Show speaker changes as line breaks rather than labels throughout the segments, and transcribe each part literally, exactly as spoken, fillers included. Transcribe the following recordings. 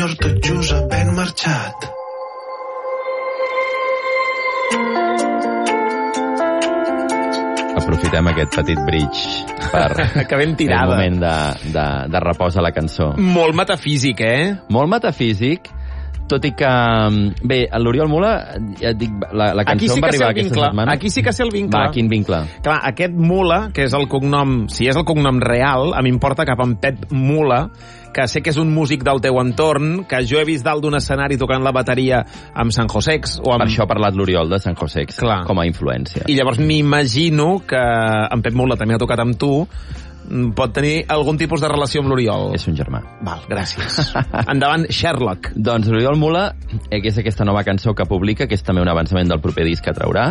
senyor tot just havent marxat.
Aprofitem aquest petit bridge per
que ben tirada.
el moment de, de, de repòs a la cançó.
Molt metafísic, eh?
Molt metafísic, tot i que... Bé, l'Oriol Mula, ja et dic, la, la cançó
sí
em va arribar aquesta
vincle.
setmana.
Aquí sí que sé el vincle.
Va, quin vincle?
Clar, aquest Mula, que és el cognom... Si és el cognom real, a mi em porta cap a en Pep Mula, que sé que és un músic del teu entorn, que jo he vist dalt d'un escenari tocant la bateria amb San Josex. O amb...
Per això ha parlat l'Oriol de San Josex,
Clar.
com a influència.
I llavors m'imagino que en Pep Mula també ha tocat amb tu, pot tenir algun tipus de relació amb l'Oriol.
És un germà.
Val, gràcies. Endavant, Sherlock.
Doncs l'Oriol Mula, eh, que és aquesta nova cançó que publica, que és també un avançament del proper disc que traurà,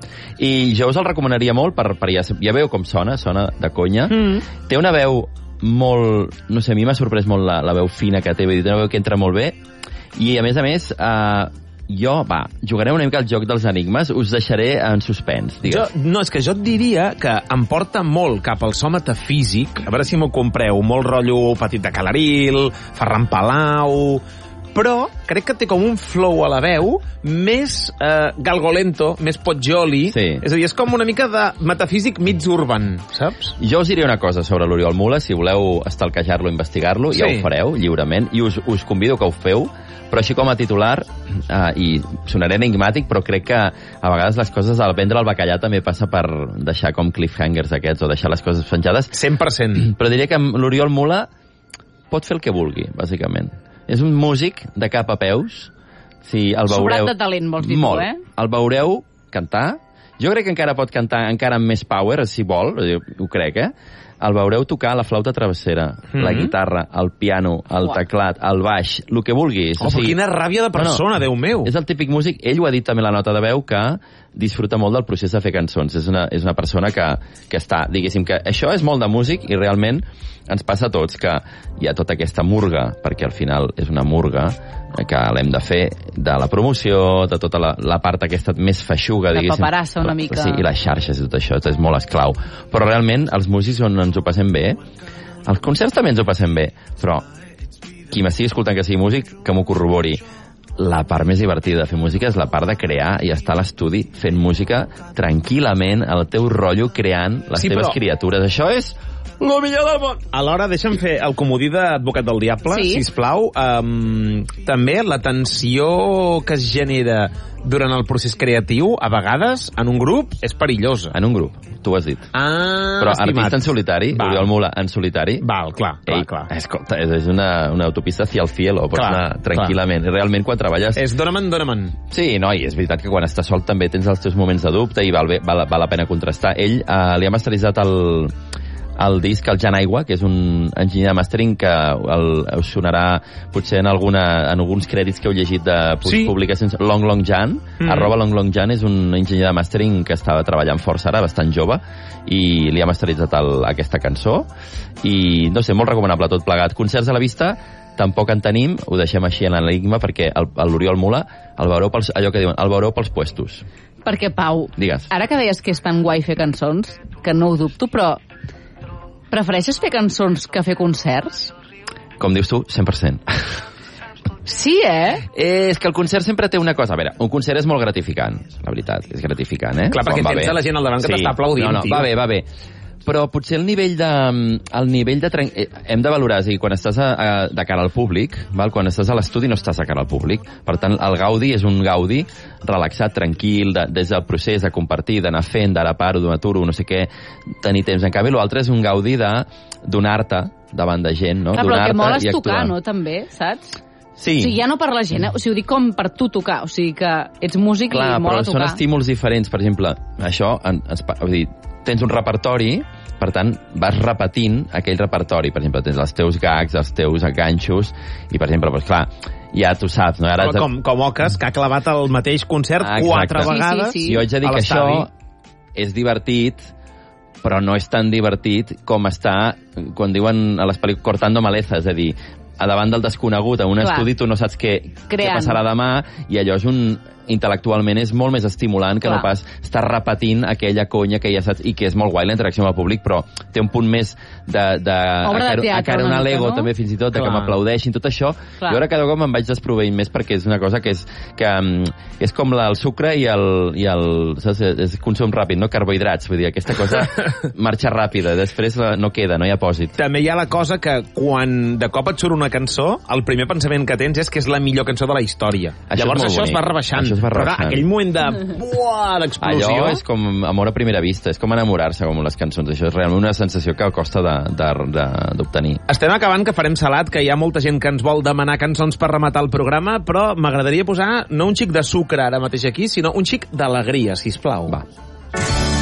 i jo us el recomanaria molt, per, per ja, ja veu com sona, sona de conya. Mm. Té una veu molt... No sé, a mi m'ha sorprès molt la, la veu fina que té, vull dir, té una veu que entra molt bé, i a més a més... Eh, jo, va, jugaré una mica al joc dels enigmes, us deixaré en suspens, digues.
Jo, no, és que jo et diria que em porta molt cap al so metafísic, a veure si m'ho compreu, molt rotllo Petit de Calaril, Ferran Palau, però crec que té com un flow a la veu més eh, galgolento, més Poggioli,
sí.
És a dir, és com una mica de metafísic mig urban, saps?
Jo us diré una cosa sobre l'Oriol Mula, si voleu estalquejar-lo, investigar-lo, sí. Ja ho fareu lliurement, i us, us convido que ho feu, però així com a titular, eh, i sonaré enigmàtic, però crec que a vegades les coses al vendre el bacallà també passa per deixar com cliffhangers aquests, o deixar les coses penjades.
cent per cent.
Però diré que l'Oriol Mula pot fer el que vulgui, bàsicament. És un músic de cap a peus. Si el veureu...
Sobrat de talent, vols dir
molt.
tu, eh?
El veureu cantar. Jo crec que encara pot cantar encara amb més power, si vol, ho crec, eh? El veureu tocar la flauta travessera, mm-hmm. la guitarra, el piano, el Uau. teclat, el baix, el que vulguis.
Oh, o sigui, quina ràbia de persona, no, no. Déu meu!
És el típic músic, ell ho ha dit també la nota de veu, que disfruta molt del procés de fer cançons. És una, és una persona que, que està, diguéssim, que això és molt de músic i realment ens passa a tots que hi ha tota aquesta murga, perquè al final és una murga que l'hem de fer de la promoció, de tota la, la part aquesta més feixuga,
la
diguéssim.
La paperassa una mica.
Sí, i les xarxes i tot això, és molt esclau. Però realment els músics on ens ho passem bé, els concerts també ens ho passem bé, però qui m'estigui escoltant que sigui músic, que m'ho corrobori. La part més divertida de fer música és la part de crear i estar a l'estudi fent música tranquil·lament, al teu rotllo, creant les
sí,
teves
però...
criatures. Això és el millor del món!
Alhora, deixa'm fer el comodí d'advocat del diable,
sí.
sisplau. Um, també la tensió que es genera durant el procés creatiu, a vegades, en un grup, és perillosa.
En un grup, tu ho has dit.
Ah,
però
estimat.
Artista en solitari,
Val.
Oriol Mula en solitari.
Val, clar, clar,
Ei,
clar.
Escolta, és una, una autopista hacia el cielo, pots
clar,
anar tranquil·lament. Clar. Realment, quan treballes...
És dóna-me'n, dóna-me'n.
Sí, no, i és veritat que quan estàs sol també tens els teus moments de dubte i val, bé, val, val la pena contrastar. Ell eh, li ha masteritzat el... el disc, el Jan Aigua, que és un enginyer de mastering que el, us sonarà potser en, alguna, en alguns crèdits que heu llegit de
sí.
publicacions. Long Long Jan, mm. arroba Long Long Jan, és un enginyer de mastering que estava treballant força ara, bastant jove, i li ha masteritzat el, aquesta cançó, i no sé, molt recomanable tot plegat. Concerts a la vista, tampoc en tenim, ho deixem així en l'enigma, perquè l'Oriol Mula el veureu pels, allò que diuen, el veureu pels puestos.
Perquè, Pau,
Digues.
Ara que deies que és tan guai fer cançons, que no ho dubto, però prefereixes fer cançons que fer concerts?
Com dius tu, cent per cent.
Sí, eh?
És que el concert sempre té una cosa. A veure, un concert és molt gratificant, la veritat, és gratificant, eh?
Clar, perquè
Quan
tens a la gent al davant que
sí.
t'està aplaudint,
no, no,
tio.
va bé, va bé. Però potser el nivell de... El nivell de tren... Hem de valorar, és a dir, quan estàs a, a, de cara al públic, val? Quan estàs a l'estudi no estàs de cara al públic. Per tant, el gaudi és un gaudi relaxat, tranquil, de, des del procés de compartir, d'anar fent, d'ara paro, d'una m'aturo, no sé què, tenir temps. En canvi, l'altre és un gaudi de donar-te davant de gent, no?
Clar, però el que mola és
actuar.
tocar, no?, també, saps?
Sí.
O sigui, ja no per la gent, eh? O sigui, ho dic com per tu tocar. O sigui, que ets músic
Clar,
i mola
però
tocar.
són estímuls diferents. Per exemple, això, en, es, vull dir, tens un repertori, per tant, vas repetint aquell repertori. Per exemple, tens els teus gags, els teus ganxos, i, per exemple, doncs, clar, ja tu saps, no? Ara
com, com, com Ocas, que ha clavat el mateix concert ah, quatre vegades.
Sí, sí, sí.
Jo haig de dir que això és divertit, però no és tan divertit com està quan diuen a les pel·lícules cortando maleza, és a dir, a davant del desconegut, en un Clar. estudi tu no saps què, què passarà demà, i allò és un... intel·lectualment és molt més estimulant que
Clar.
no pas estar repetint aquella conya que ja saps, i que és molt guai la interacció amb el públic, però té un punt més de... de
Obra de
acaro-
teatre,
acaronar
una mica,
l'ego,
no?
també, fins i tot, de
Clar.
que m'aplaudeixin, tot això.
Clar.
Jo ara cada cop me'n vaig desproveint més perquè és una cosa que és, que, um, és com la, el sucre i el, i el saps, és consum ràpid, no carbohidrats, vull dir, aquesta cosa marxa ràpida, després la- no queda, no hi ha pòsit.
També hi ha la cosa que quan de cop et surt una cançó, el primer pensament que tens és que és la millor cançó de la història.
Això
Llavors
és molt
això es
bonic.
va rebaixant.
Això es va
Però clar,
rebaixant.
aquell moment de... Buah, d'explosió...
Allò és com amor a primera vista, és com enamorar-se com les cançons, això és realment una sensació que costa de- de- de- d'obtenir.
Estem acabant, que farem salat, que hi ha molta gent que ens vol demanar cançons per rematar el programa, però m'agradaria posar no un xic de sucre ara mateix aquí, sinó un xic d'alegria, sisplau.
Va.